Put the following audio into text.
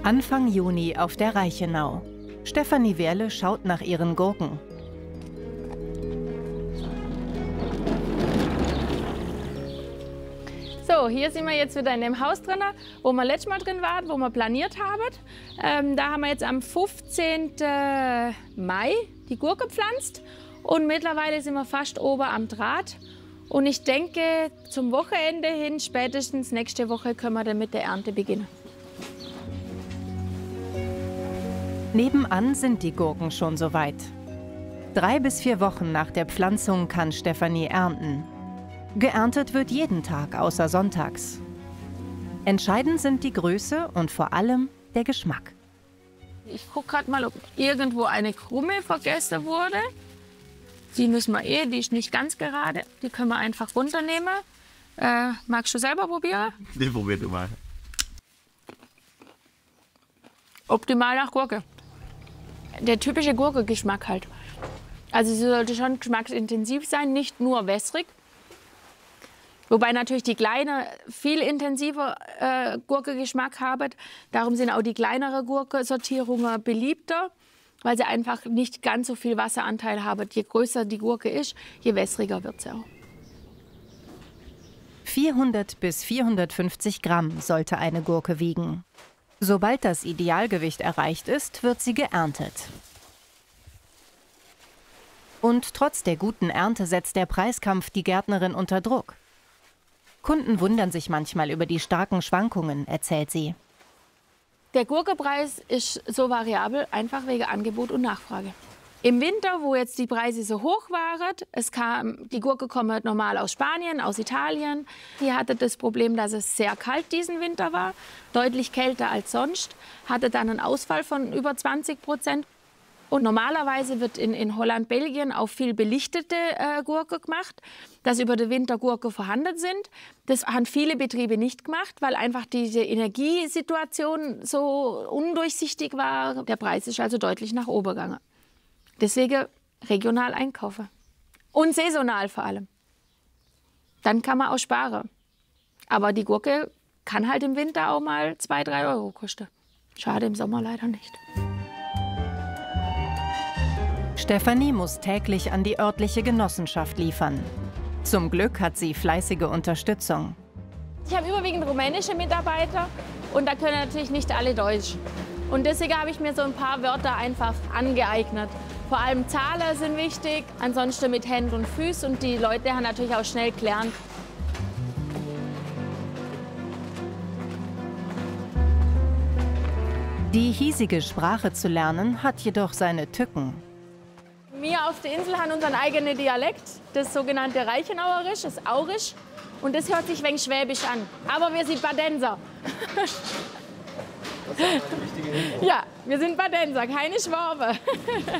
Anfang Juni auf der Reichenau. Stefanie Wehrle schaut nach ihren Gurken. So, hier sind wir jetzt wieder in dem Haus drin, wo wir letztes Mal drin waren, wo wir planiert haben. Da haben wir jetzt am 15. Mai die Gurke gepflanzt und mittlerweile sind wir fast oben am Draht. Und ich denke, zum Wochenende hin, spätestens nächste Woche, können wir dann mit der Ernte beginnen. Nebenan sind die Gurken schon soweit. 3 bis 4 Wochen nach der Pflanzung kann Stefanie ernten. Geerntet wird jeden Tag, außer sonntags. Entscheidend sind die Größe und vor allem der Geschmack. Ich gucke gerade mal, ob irgendwo eine Krumme vergessen wurde. Die müssen wir die ist nicht ganz gerade. Die können wir einfach runternehmen. Magst du selber probieren? Nee, probier du mal. Optimal nach Gurke. Der typische Gurkengeschmack halt. Also sie sollte schon geschmacksintensiv sein, nicht nur wässrig. Wobei natürlich die kleine viel intensiver Gurkengeschmack haben. Darum sind auch die kleineren Gurkensortierungen beliebter, weil sie einfach nicht ganz so viel Wasseranteil haben. Je größer die Gurke ist, je wässriger wird sie auch. 400 bis 450 Gramm sollte eine Gurke wiegen. Sobald das Idealgewicht erreicht ist, wird sie geerntet. Und trotz der guten Ernte setzt der Preiskampf die Gärtnerin unter Druck. Kunden wundern sich manchmal über die starken Schwankungen, erzählt sie. Der Gurkenpreis ist so variabel, einfach wegen Angebot und Nachfrage. Im Winter, wo jetzt die Preise so hoch waren, die Gurke kommt normal aus Spanien, aus Italien. Die hatte das Problem, dass es sehr kalt diesen Winter war, deutlich kälter als sonst, hatte dann einen Ausfall von über 20%. Und normalerweise wird in Holland, Belgien auch viel belichtete Gurke gemacht, dass über den Winter Gurke vorhanden sind. Das haben viele Betriebe nicht gemacht, weil einfach diese Energiesituation so undurchsichtig war. Der Preis ist also deutlich nach oben gegangen. Deswegen regional einkaufen. Und saisonal vor allem. Dann kann man auch sparen. Aber die Gurke kann halt im Winter auch mal 2-3 Euro kosten. Schade, im Sommer leider nicht. Stefanie muss täglich an die örtliche Genossenschaft liefern. Zum Glück hat sie fleißige Unterstützung. Ich habe überwiegend rumänische Mitarbeiter und da können natürlich nicht alle Deutsch. Und deswegen habe ich mir so ein paar Wörter einfach angeeignet. Vor allem Zahlen sind wichtig, ansonsten mit Händen und Füßen und die Leute haben natürlich auch schnell gelernt. Die hiesige Sprache zu lernen, hat jedoch seine Tücken. Wir auf der Insel haben unseren eigenen Dialekt, das sogenannte Reichenauerisch, das Aurisch. Und das hört sich wenig schwäbisch an. Aber wir sind Badenser. Ja, wir sind Badenser, keine Schwaben.